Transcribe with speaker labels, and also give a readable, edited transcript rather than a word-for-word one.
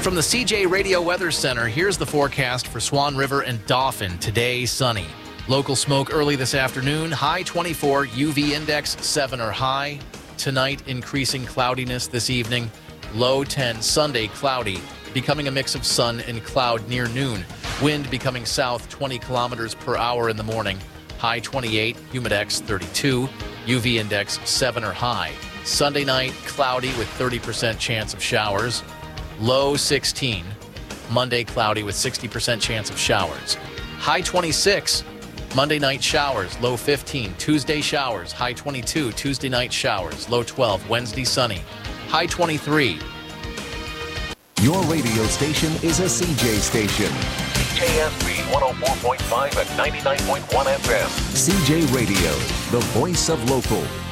Speaker 1: from the CJ Radio Weather Center, here's the forecast for Swan River and Dauphin. Today, sunny. Local smoke early this afternoon. High 24, UV index 7 or high. Tonight, increasing cloudiness this evening. Low 10, Sunday, cloudy, becoming a mix of sun and cloud near noon. Wind becoming south 20 kilometers per hour in the morning. High 28, humidex 32, UV index 7 or high. Sunday night, cloudy with 30% chance of showers. Low 16. Monday, cloudy with 60% chance of showers. High 26. Monday night showers. Low 15. Tuesday showers. High 22. Tuesday night showers. Low 12. Wednesday sunny. High 23.
Speaker 2: Your radio station is a CJ station.
Speaker 3: CJSB 104.5 and 99.1 FM.
Speaker 2: CJ Radio, the voice of local.